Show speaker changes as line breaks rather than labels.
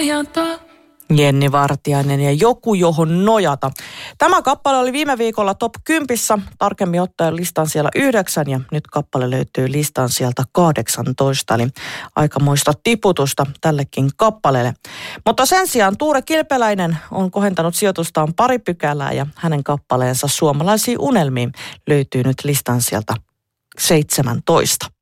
nojata.
Jenni Vartiainen ja Joku, johon nojata. Tämä kappale oli viime viikolla top 10, tarkemmin ottaen listan siellä 9 ja nyt kappale löytyy listan sieltä 18, eli aikamoista tiputusta tällekin kappaleelle. Mutta sen sijaan Tuure Kilpeläinen on kohentanut sijoitustaan pari pykälää ja hänen kappaleensa Suomalaisiin unelmiin löytyy nyt listan sieltä 17.